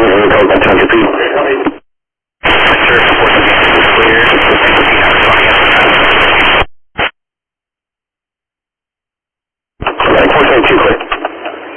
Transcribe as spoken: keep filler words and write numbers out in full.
and go back to your feet. Sir, four seventy-six is clear. Repeat, I'm responding at this time. four seventy-two, clear.